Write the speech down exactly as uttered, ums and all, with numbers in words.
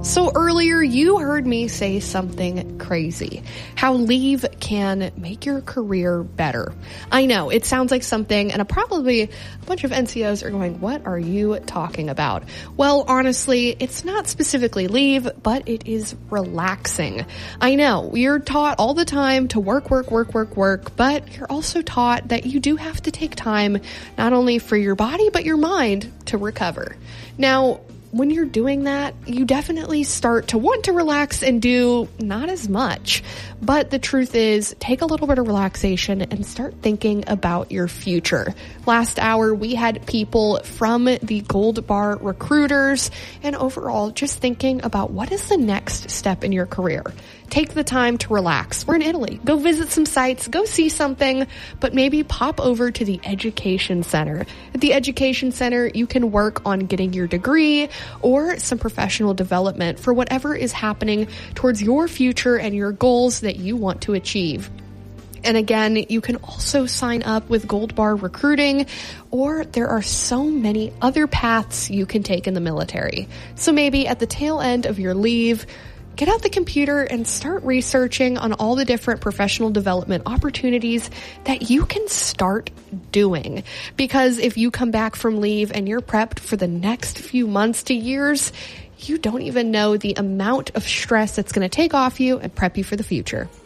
So earlier you heard me say something crazy, how leave can make your career better. I know it sounds like something, and probably a bunch of N C Os are going, what are you talking about? Well, honestly, it's not specifically leave, but it is relaxing. I know you're taught all the time to work, work, work, work, work, but you're also taught that you do have to take time not only for your body, but your mind to recover. Now, when you're doing that, you definitely start to want to relax and do not as much. But the truth is, take a little bit of relaxation and start thinking about your future. Last hour, we had people from the Gold Bar Recruiters and overall just thinking about what is the next step in your career. Take the time to relax. We're in Italy. Go visit some sites, go see something, but maybe pop over to the Education Center. At the Education Center, you can work on getting your degree or some professional development for whatever is happening towards your future and your goals that you want to achieve. And again, you can also sign up with Gold Bar Recruiting, or there are so many other paths you can take in the military. So maybe at the tail end of your leave, get out the computer and start researching on all the different professional development opportunities that you can start doing. Because if you come back from leave and you're prepped for the next few months to years, you don't even know the amount of stress that's going to take off you and prep you for the future.